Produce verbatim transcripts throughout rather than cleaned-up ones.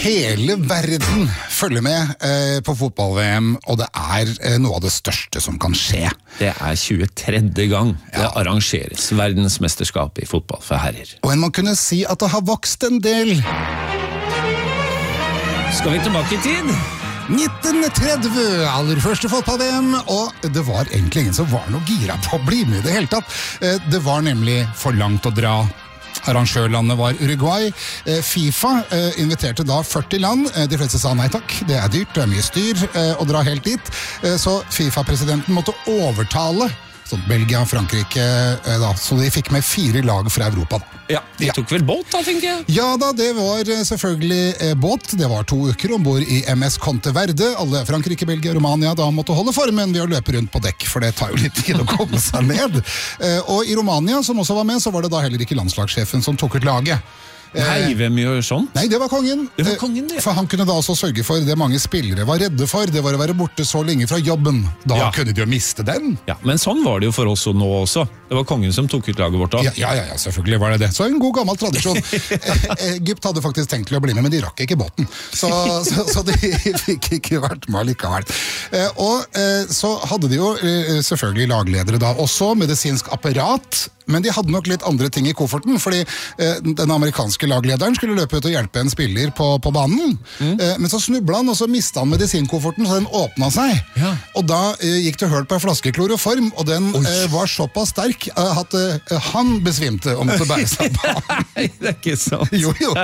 Hele verden følger med eh, på fotball-V M, og det er eh, noe av det største som kan skje. Det er tjuetredje gang det arrangeres verdensmesterskap i fotball for herrer. Og en må kunne si at det har vokst en del. Skal vi tilbake i tid? nitten tretti, aller første fotball-V M, og det var egentlig ingen som var noe gira på å bli med i det hele tatt. Eh, det var nemlig for langt å dra. Arrangørlandet var Uruguay. FIFA inviterte da førti land. De fleste sa nei takk, det er dyrt, det er mye styr å dra helt dit. Så FIFA-presidenten måtte overtale sånn Belgia, Frankrike, da, så de fikk med fire lag fra Europa. Ja, de tok vel båt da, tenker jeg? Ja da, det var selvfølgelig båt. Det var to uker ombord i M S Conte Verde. Alle Frankrike, Belgia, Romania da måtte holde formen ved å løpe rundt på dekk, for det tar jo litt tid å komme seg ned. Og i Romania, som også var med, så var det da heller ikke landslagssjefen som tok ut laget. Nei, hvem gjør sånt? Nei, det var kongen. Det var kongen, det. For han kunne da også sørge for det mange spillere var redde for. Det var å være borte så lenge fra jobben. Da ja. kunne de jo miste den. Ja, men sånn var det jo for oss nå også. Det var kongen som tok ut laget vårt da. Ja, ja, ja, selvfølgelig var det det. Så en god gammel tradisjon. Egypt hadde faktisk tenkt til å bli med, men de rakk ikke båten. Så, så, så de fikk ikke vært med likevel. Og så hadde de jo selvfølgelig lagledere da, også medisinsk apparat, men de hadde nok litt andre ting i kofferten, fordi eh, den amerikanske laglederen skulle løpe ut og hjelpe en spiller på, på banen, mm. eh, men så snubla han, og så mistet han medisinkofferten, så den åpnet seg. Ja. Og da eh, gikk det høl på en flaske kloroform, og den eh, var såpass sterk eh, at eh, han besvimte og måtte bære seg på banen. Nei, det er ikke sant. Jo, jo.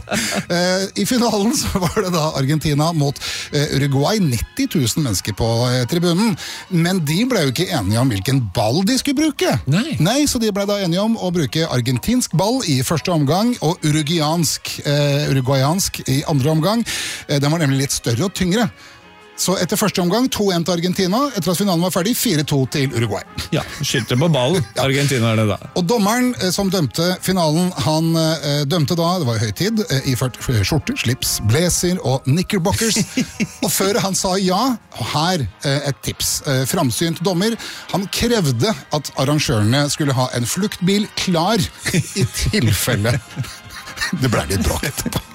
eh, I finalen så var det da Argentina mot eh, Uruguay, nitti tusen mennesker på eh, tribunen, men de ble jo ikke enige om hvilken ball de skulle bruke. Nei. Nei, så de ble da enige om å bruke argentinsk ball i første omgang, og uruguayansk, eh, uruguayansk i andre omgang. Eh, den var nemlig litt større og tyngre. Så etter første omgang, to en til Argentina. Etter at finalen var ferdig, fire to til Uruguay. Ja, skytter på ballen. Ja. Argentina er det da. Og dommeren eh, som dømte finalen, han eh, dømte da, det var høytid, eh, iført skjorte, slips, blazer og knickerbockers. Og før han sa ja, og her eh, et tips. Eh, framsynt dommer, han krevde at arrangørene skulle ha en fluktbil klar i tilfelle det ble litt bråk etterpå.